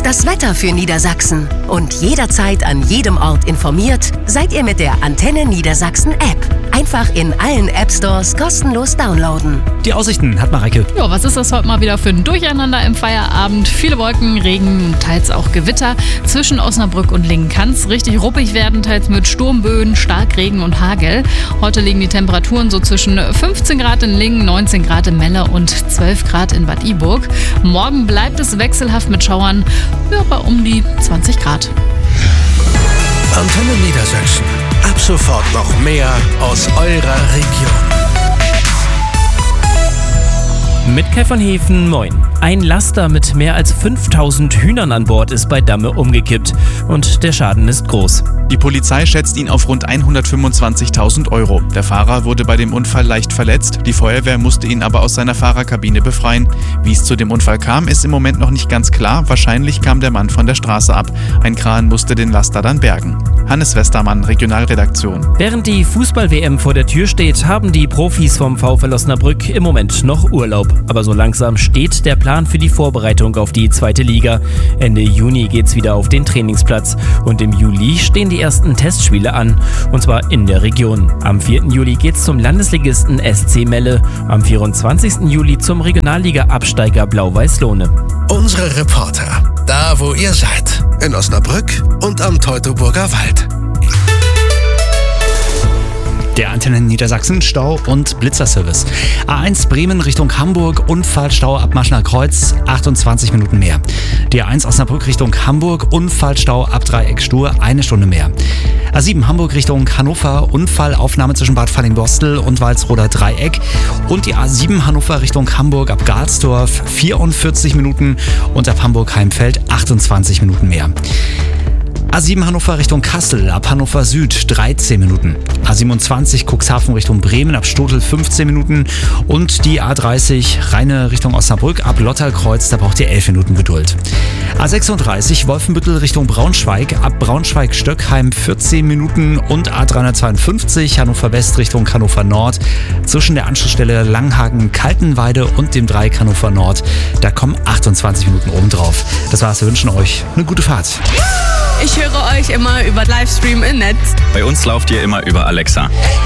Das Wetter für Niedersachsen. Und jederzeit an jedem Ort informiert seid ihr mit der Antenne Niedersachsen App. Einfach in allen App-Stores kostenlos downloaden. Die Aussichten hat Mareike. Ja, was ist das heute mal wieder für ein Durcheinander im Feierabend? Viele Wolken, Regen, teils auch Gewitter. Zwischen Osnabrück und Lingen kann es richtig ruppig werden, teils mit Sturmböen, Starkregen und Hagel. Heute liegen die Temperaturen so zwischen 15 Grad in Lingen, 19 Grad in Melle und 12 Grad in Bad Iburg. Morgen bleibt es wechselhaft mit Schauern, ja, bei um die 20 Grad. Antenne Niedersachsen. Ab sofort noch mehr aus eurer Region. Mit Kai von Hefen, moin. Ein Laster mit mehr als 5000 Hühnern an Bord ist bei Damme umgekippt und der Schaden ist groß. Die Polizei schätzt ihn auf rund 125.000 Euro. Der Fahrer wurde bei dem Unfall leicht verletzt, die Feuerwehr musste ihn aber aus seiner Fahrerkabine befreien. Wie es zu dem Unfall kam, ist im Moment noch nicht ganz klar. Wahrscheinlich kam der Mann von der Straße ab. Ein Kran musste den Laster dann bergen. Hannes Westermann, Regionalredaktion. Während die Fußball-WM vor der Tür steht, haben die Profis vom VfL Osnabrück im Moment noch Urlaub. Aber so langsam steht der Plan für die Vorbereitung auf die zweite Liga. Ende Juni geht's wieder auf den Trainingsplatz und im Juli stehen die ersten Testspiele an, und zwar in der Region. Am 4. Juli geht's zum Landesligisten SC Melle, am 24. Juli zum Regionalliga-Absteiger Blau-Weiß Lohne. Unsere Reporter, da wo ihr seid, in Osnabrück und am Teutoburger Wald. Der Antenne Niedersachsen Stau- und Blitzerservice. A1 Bremen Richtung Hamburg, Unfallstau ab Maschener Kreuz, 28 Minuten mehr. Die A1 Osnabrück Richtung Hamburg, Unfallstau ab Dreieck Stur, 1 Stunde mehr. A7 Hamburg Richtung Hannover, Unfallaufnahme zwischen Bad Falling-Borstel und Walsroder Dreieck. Und die A7 Hannover Richtung Hamburg ab Galsdorf, 44 Minuten und ab Hamburg-Heimfeld 28 Minuten mehr. A7 Hannover Richtung Kassel, ab Hannover Süd 13 Minuten. A27 Cuxhaven Richtung Bremen, ab Stotel 15 Minuten. Und die A30 Rheine Richtung Osnabrück, ab Lotterkreuz, da braucht ihr 11 Minuten Geduld. A36 Wolfenbüttel Richtung Braunschweig, ab Braunschweig-Stöckheim 14 Minuten. Und A352 Hannover West Richtung Hannover Nord, zwischen der Anschlussstelle Langhagen-Kaltenweide und dem Dreieck Hannover Nord, da kommen 28 Minuten obendrauf. Das war's, wir wünschen euch eine gute Fahrt. Ich höre euch immer über Livestream im Netz. Bei uns lauft ihr immer über Alexa.